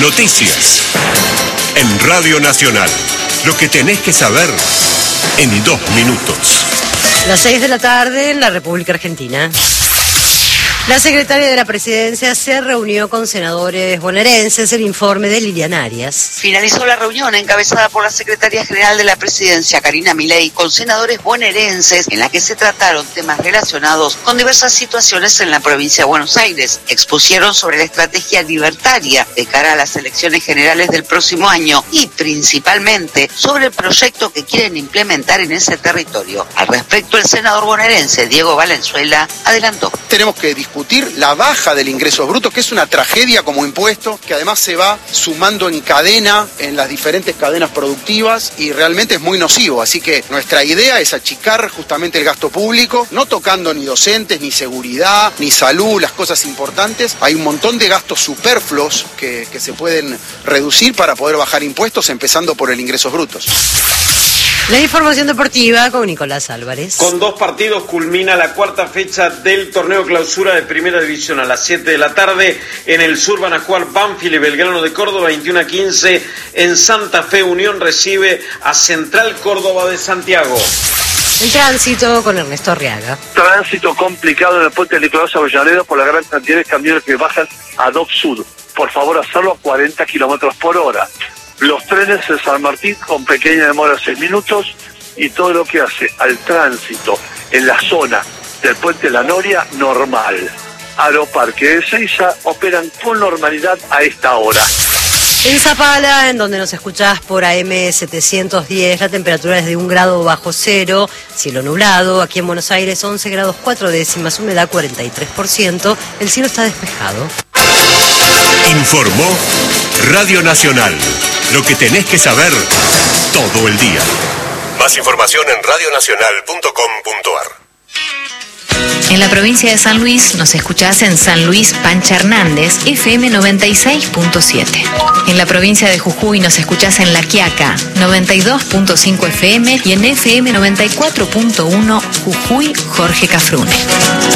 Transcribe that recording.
Noticias. En Radio Nacional. Lo que tenés que saber en 2 minutos. Las 6 de la tarde en la República Argentina. La secretaria de la Presidencia se reunió con senadores bonaerenses. El informe de Liliana Arias. Finalizó la reunión encabezada por la Secretaria General de la Presidencia, Karina Milei, con senadores bonaerenses, en la que se trataron temas relacionados con diversas situaciones en la provincia de Buenos Aires. Expusieron sobre la estrategia libertaria de cara a las elecciones generales del próximo año y principalmente sobre el proyecto que quieren implementar en ese territorio. Al respecto, el senador bonaerense Diego Valenzuela adelantó. Tenemos que discutir la baja del ingreso bruto, que es una tragedia como impuesto, que además se va sumando en cadena en las diferentes cadenas productivas y realmente es muy nocivo. Así que nuestra idea es achicar justamente el gasto público, no tocando ni docentes, ni seguridad, ni salud, las cosas importantes. Hay un montón de gastos superfluos que se pueden reducir para poder bajar impuestos, empezando por el ingresos brutos. La información deportiva con Nicolás Álvarez. Con 2 partidos culmina la 4ª fecha del torneo clausura de Primera División. A las 7 de la tarde en el sur van a jugar Banfield y Belgrano de Córdoba. 21:15 en Santa Fe. Unión recibe a Central Córdoba de Santiago. El tránsito con Ernesto Arriaga. Tránsito complicado en el puente de Nicolás Avellaneda por la gran cantidad de camiones que bajan a Dock Sud. Por favor, hacerlo a 40 kilómetros por hora. Los trenes en San Martín con pequeña demora 6 minutos y todo lo que hace al tránsito en la zona del puente La Noria, normal. Aeroparque de Ezeiza operan con normalidad a esta hora. En Zapala, en donde nos escuchás por AM 710, la temperatura es de 1 grado bajo cero, cielo nublado. Aquí en Buenos Aires 11 grados 4 décimas, humedad 43%, el cielo está despejado. Informó Radio Nacional. Lo que tenés que saber todo el día. Más información en radionacional.com.ar. En la provincia de San Luis nos escuchás en San Luis Pancha Hernández, FM 96.7. En la provincia de Jujuy nos escuchás en La Quiaca, 92.5 FM y en FM 94.1 Jujuy Jorge Cafrune.